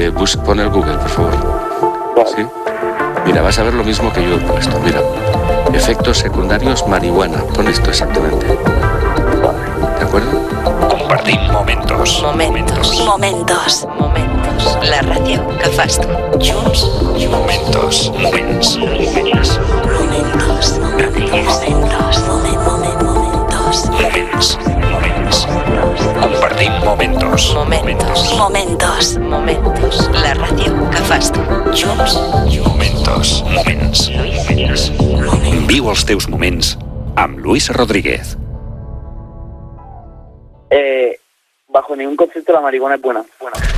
Pon el Google, por favor. Vale. ¿Sí? Mira, vas a ver lo mismo que yo he puesto. Mira, efectos secundarios marihuana. Pon esto exactamente. ¿De acuerdo? Compartim momentos. Momentos. La ràdio que fas tu. Junts. Moments. Momentos. Compartim momentos. Momentos. La ràdio que fas tu. Junts. Moments. Viu els teus moments amb Luis Rodríguez. Bajo ningún concepto la marihuana es buena.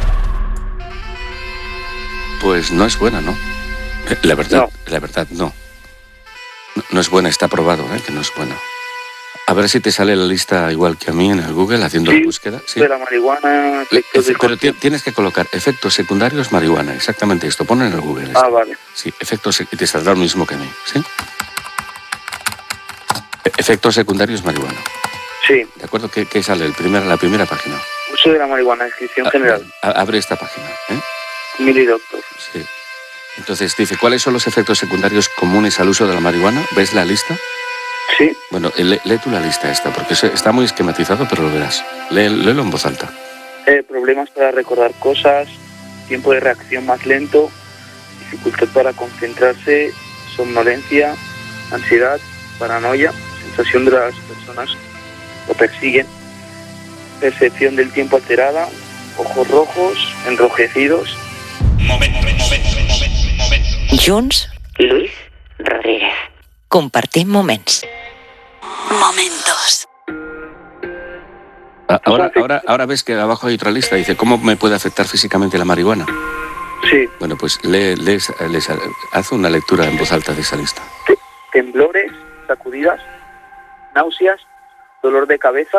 Pues no es buena, ¿no? La verdad no. No es buena, está probado, que no es buena. A ver si te sale la lista igual que a mí en el Google haciendo la búsqueda. Sí. De la marihuana... Pero tienes que colocar efectos secundarios marihuana, exactamente esto. Pon en el Google. Vale. Sí, y te saldrá lo mismo que a mí, ¿sí? Efectos secundarios marihuana. Sí. ¿De acuerdo? ¿Qué sale? La primera página. Uso de la marihuana, descripción general. Abre esta página, Mili Doctor. Sí. Entonces dice, ¿cuáles son los efectos secundarios comunes al uso de la marihuana? ¿Ves la lista? Sí. Bueno, lee tú la lista esta, porque está muy esquematizado, pero lo verás. Léelo en voz alta. Problemas para recordar cosas, tiempo de reacción más lento, dificultad para concentrarse, somnolencia, ansiedad, paranoia, sensación de las personas lo persiguen, percepción del tiempo alterada, ojos rojos, enrojecidos. Junts, Luis Rodríguez. Compartim moments. Momentos. Ahora ves que abajo hay otra lista. Dice, ¿cómo me puede afectar físicamente la marihuana? Sí. Bueno, pues haz una lectura en voz alta de esa lista. Temblores, sacudidas, náuseas, dolor de cabeza,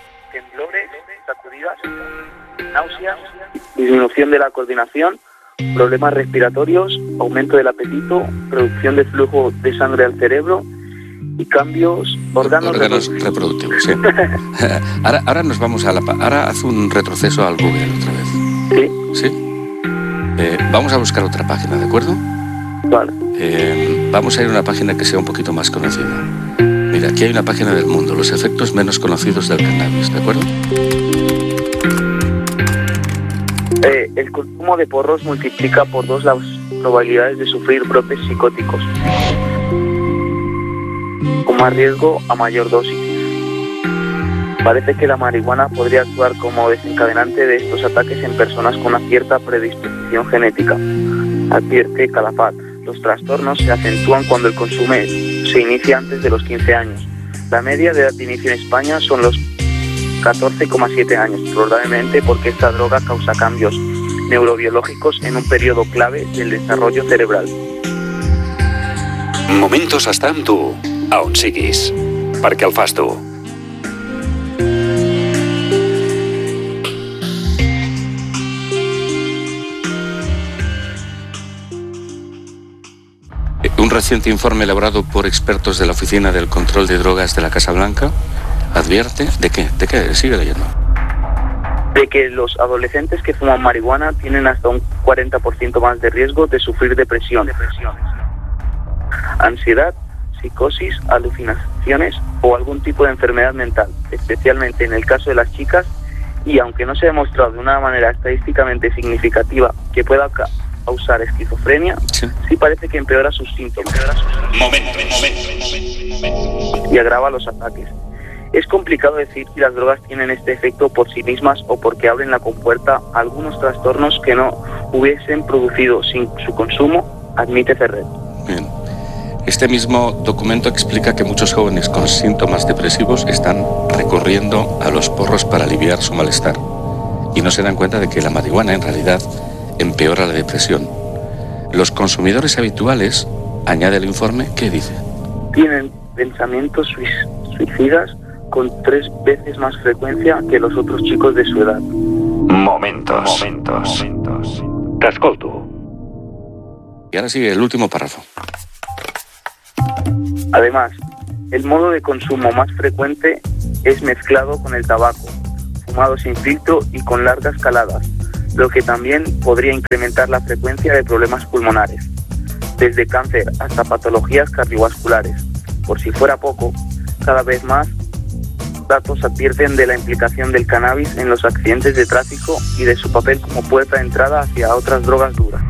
náuseas, disminución de la coordinación, problemas respiratorios, aumento del apetito, producción de flujo de sangre al cerebro y cambios órganos reproductivos. Sí. Ahora nos vamos ahora haz un retroceso al Google otra vez. ¿Sí? Vamos a buscar otra página, ¿de acuerdo? Vale. Vamos a ir a una página que sea un poquito más conocida. Mira, aquí hay una página del mundo, los efectos menos conocidos del cannabis, ¿de acuerdo? El consumo de porros multiplica por 2 las probabilidades de sufrir brotes psicóticos, con más riesgo a mayor dosis. Parece que la marihuana podría actuar como desencadenante de estos ataques en personas con una cierta predisposición genética. Advierte Calafat. Los trastornos se acentúan cuando el consumo se inicia antes de los 15 años. La media de edad de inicio en España son los 14,7 años, probablemente porque esta droga causa cambios neurobiológicos en un periodo clave del desarrollo cerebral. Momentos està amb tu, a on siguis, perquè el fas tu. Un reciente informe elaborado por expertos de la Oficina del Control de Drogas de la Casa Blanca advierte ¿de qué? Sigue leyendo. De que los adolescentes que fuman marihuana tienen hasta un 40% más de riesgo de sufrir depresión, ansiedad, psicosis, alucinaciones o algún tipo de enfermedad mental, especialmente en el caso de las chicas, y aunque no se ha demostrado de una manera estadísticamente significativa que pueda causar esquizofrenia, sí parece que empeora sus síntomas y agrava los ataques. Es complicado decir si las drogas tienen este efecto por sí mismas o porque abren la compuerta a algunos trastornos que no hubiesen producido sin su consumo, admite Ferrer. Bien. Este mismo documento explica que muchos jóvenes con síntomas depresivos están recurriendo a los porros para aliviar su malestar y no se dan cuenta de que la marihuana en realidad empeora la depresión. Los consumidores habituales, añade el informe, ¿qué dice? Tienen pensamientos suicidas con 3 veces más frecuencia que los otros chicos de su edad. Momentos. T'escolto. Y ahora sigue el último párrafo. Además, el modo de consumo más frecuente es mezclado con el tabaco, fumado sin filtro y con largas caladas. lo que también podría incrementar la frecuencia de problemas pulmonares, desde cáncer hasta patologías cardiovasculares. Por si fuera poco, cada vez más datos advierten de la implicación del cannabis en los accidentes de tráfico y de su papel como puerta de entrada hacia otras drogas duras.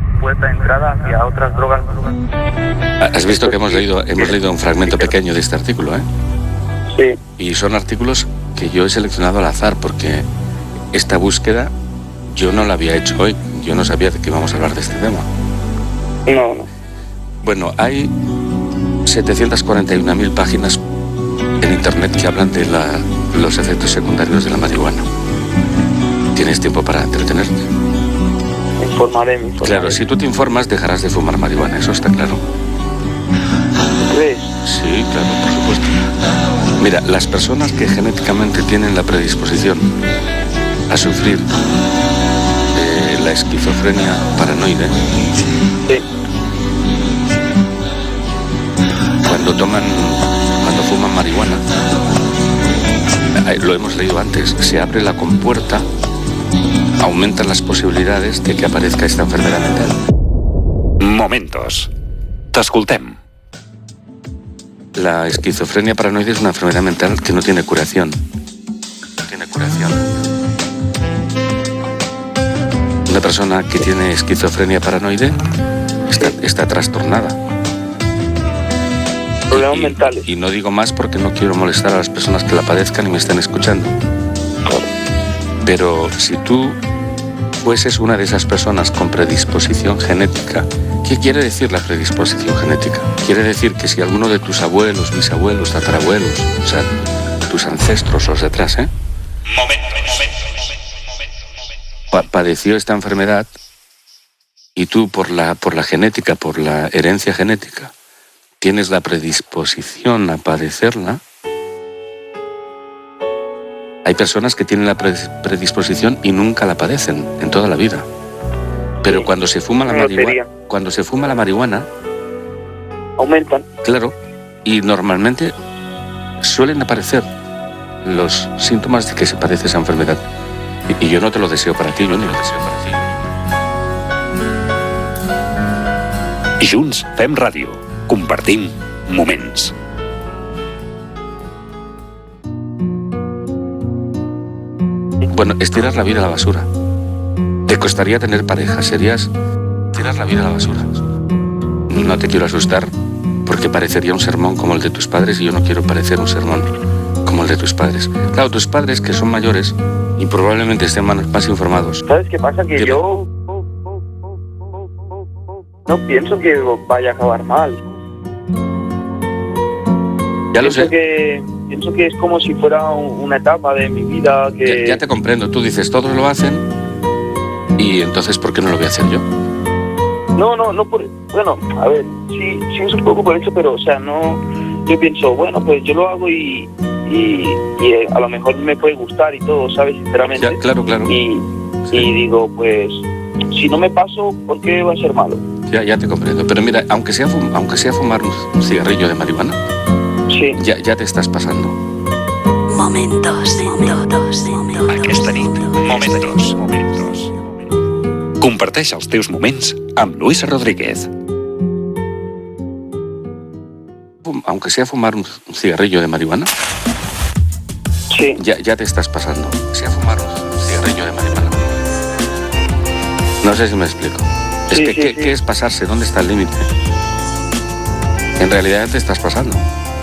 Has visto que hemos leído un fragmento pequeño de este artículo, ¿eh? Sí. Y son artículos que yo he seleccionado al azar porque esta búsqueda yo no la había hecho hoy. Yo no sabía de que íbamos a hablar de este tema. No. Bueno, hay 741.000 páginas en internet que hablan de los efectos secundarios de la marihuana. ¿Tienes tiempo para entretenerte? Me informaré. Claro, si tú te informas dejarás de fumar marihuana, eso está claro. ¿Crees? Sí, claro, por supuesto. Mira, las personas que genéticamente tienen la predisposición a sufrir la esquizofrenia paranoide, sí, cuando fuman marihuana, lo hemos leído antes, se abre la compuerta, aumentan las posibilidades de que aparezca esta enfermedad mental. Momentos. T'escoltem. La esquizofrenia paranoide es una enfermedad mental que no tiene curación. Una persona que tiene esquizofrenia paranoide está trastornada. Problemas mentales. Y no digo más porque no quiero molestar a las personas que la padezcan y me estén escuchando. Pero si tú fueses una de esas personas con predisposición genética, ¿qué quiere decir la predisposición genética? Quiere decir que si alguno de tus abuelos, bisabuelos, tatarabuelos, o sea, tus ancestros, los de atrás, padeció esta enfermedad y tú por la genética, por la herencia genética, tienes la predisposición a padecerla. Hay personas que tienen la predisposición y nunca la padecen en toda la vida. Pero cuando se fuma la marihuana, aumentan. Claro, y normalmente suelen aparecer los síntomas de que se padece esa enfermedad. Y yo no te lo deseo para ti, yo ni lo deseo para ti. Junts fem ràdio. Compartim moments. Bueno, es tirar la vida a la basura. Te costaría tener pareja, serías tirar la vida a la basura. No te quiero asustar porque parecería un sermón como el de tus padres y yo no quiero parecer un sermón como el de tus padres. Claro, tus padres que son mayores y probablemente estén más informados. ¿Sabes qué pasa? Que yo no pienso que vaya a acabar mal. Ya lo sé. Pienso que es como si fuera una etapa de mi vida que... Ya te comprendo. Tú dices, todos lo hacen y entonces, ¿por qué no lo voy a hacer yo? No por... Bueno, a ver, sí es un poco por eso, pero, o sea, no... Yo pienso, bueno, pues yo lo hago y a lo mejor me puede gustar y todo, ¿sabes? Sinceramente. Ya, claro. Y digo, pues, si no me paso, ¿por qué va a ser malo? Ya te comprendo. Pero mira, aunque sea fumar un cigarrillo de marihuana, sí, ya te estás pasando. Momentos. Aquesta nit, Momentos. Comparteix els teus moments amb Luis Rodríguez. Aunque sea fumar un cigarrillo de marihuana, sí, ya te estás pasando. Sea fumar un cigarrillo de marihuana. No sé si me explico. ¿Qué es pasarse? ¿Dónde está el límite? En realidad te estás pasando.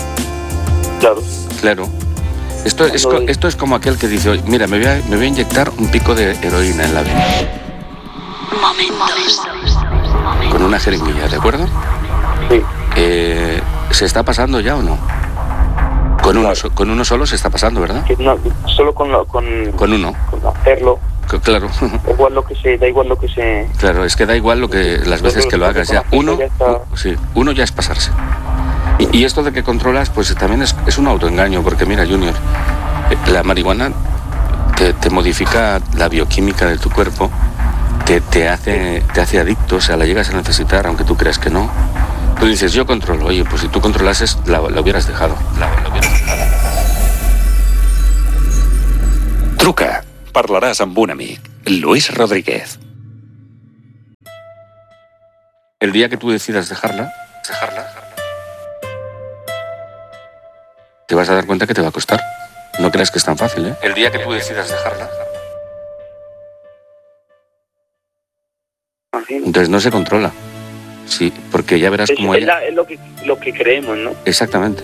Claro. Esto es como aquel que dice, oye, mira, me voy a inyectar un pico de heroína en la vena. Momentos. Con una jeringuilla, ¿de acuerdo? Sí. ¿Se está pasando ya o no? Con uno solo se está pasando, ¿verdad? No, solo con uno. Con hacerlo. Claro. Da igual lo que se... Claro, es que da igual las veces que lo hagas ya. Uno ya es pasarse. Y esto de que controlas, pues también es un autoengaño, porque mira, Junior, la marihuana te modifica la bioquímica de tu cuerpo, te hace adicto, o sea, la llegas a necesitar, aunque tú creas que no. Tú dices, yo controlo. Oye, pues si tú controlases, la hubieras dejado. Truca parlaràs amb un amic. Luis Rodríguez. El día que tú decidas dejarla, te vas a dar cuenta que te va a costar. No creas que es tan fácil, ¿eh? El día que tú decidas dejarla. Entonces no se controla. Sí, porque ya verás cómo ella... Es lo que creemos, ¿no? Exactamente.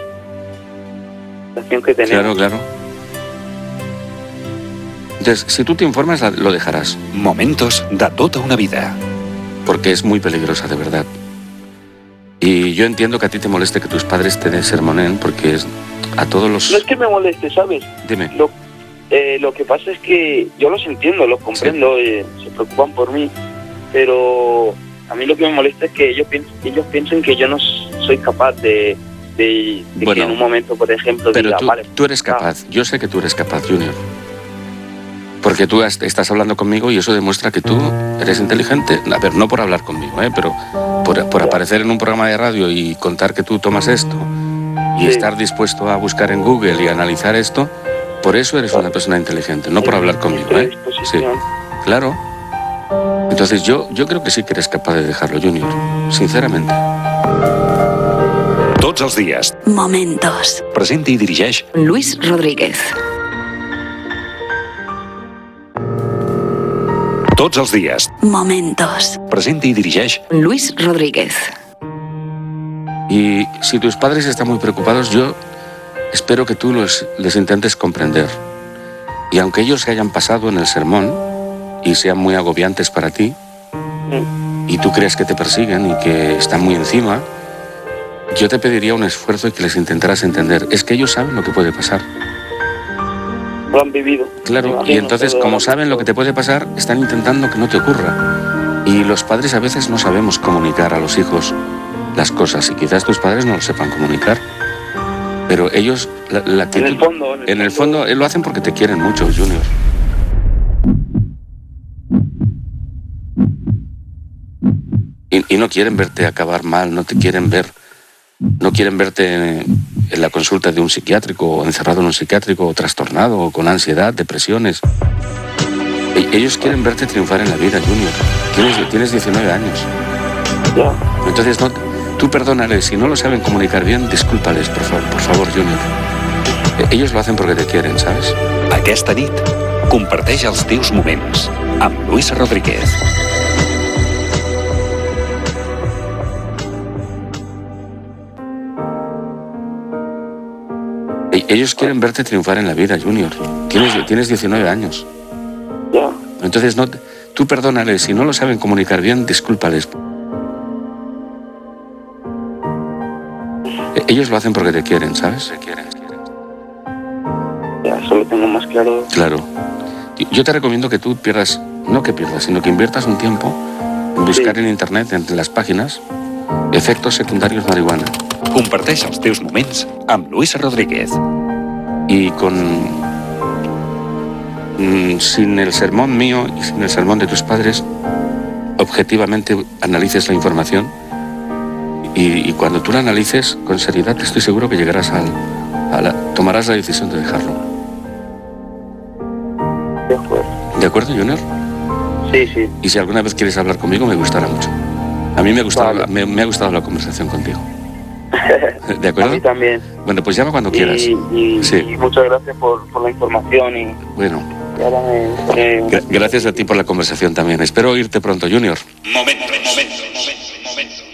La acción que tenemos. Claro. Entonces, si tú te informas, lo dejarás. Momentos de tota una vida. Porque es muy peligrosa, de verdad. Y yo entiendo que a ti te moleste que tus padres te sermonen, porque es a todos los... No es que me moleste, ¿sabes? Dime. Lo que pasa es que yo los entiendo, los comprendo, se preocupan por mí, pero a mí lo que me molesta es que ellos piensen que yo no soy capaz de que en un momento, por ejemplo, pero diga, tú eres capaz, yo sé que tú eres capaz, Junior. Porque tú estás hablando conmigo y eso demuestra que tú eres inteligente. A ver, no por hablar conmigo, pero por aparecer en un programa de radio y contar que tú tomas esto y estar dispuesto a buscar en Google y analizar esto, por eso eres una persona inteligente, no por hablar conmigo, Sí, claro. Entonces yo creo que sí que eres capaz de dejarlo, Junior, sinceramente. Tots els dies. Momentos. Presenta i dirigeix Luis Rodríguez. Tots els dies. Momentos. Presenta i dirigeix Luis Rodríguez. Y si tus padres están muy preocupados, yo espero que tú les intentes comprender. Y aunque ellos se hayan pasado en el sermón y sean muy agobiantes para ti, y tú crees que te persiguen y que están muy encima, yo te pediría un esfuerzo y que les intentaras entender. Es que ellos saben lo que puede pasar. Lo han vivido. Claro, y entonces, como saben lo que te puede pasar, están intentando que no te ocurra. Y los padres a veces no sabemos comunicar a los hijos las cosas, y quizás tus padres no lo sepan comunicar. Pero ellos, la actitud, en el fondo, lo hacen porque te quieren mucho, Junior. Y no quieren verte acabar mal, no te quieren ver. No quieren verte en la consulta de un psiquiátrico, o encerrado en un psiquiátrico, o trastornado, o con ansiedad, depresiones. Ellos quieren verte triunfar en la vida, Junior. Tienes 19 años. Entonces, tú perdónales. Si no lo saben comunicar bien, discúlpales, por favor, Junior. Ellos lo hacen porque te quieren, ¿sabes? Aquesta nit, comparteix els teus moments amb Luis Rodríguez. Ellos quieren verte triunfar en la vida, Junior. Tienes 19 años. Entonces, tú perdónales. Si no lo saben comunicar bien, discúlpales. Ellos lo hacen porque te quieren, ¿sabes? Ya, eso lo tengo más claro. Claro. Yo te recomiendo que tú sino que inviertas un tiempo en buscar en internet, entre las páginas, efectos secundarios marihuana. Comparteix els teus moments amb Luis Rodríguez. Y sin el sermón mío y sin el sermón de tus padres, objetivamente analices la información y cuando tú la analices con seriedad, estoy seguro que llegarás tomarás la decisión de dejarlo. De acuerdo. ¿De acuerdo, Junior? Sí. Y si alguna vez quieres hablar conmigo, me gustará mucho. A mí me ha gustado la conversación contigo. ¿De acuerdo? A mí también. Bueno, pues llama cuando quieras. Y muchas gracias por la información. Bueno. Y ahora Gracias a ti por la conversación también. Espero oírte pronto, Junior. Momentos.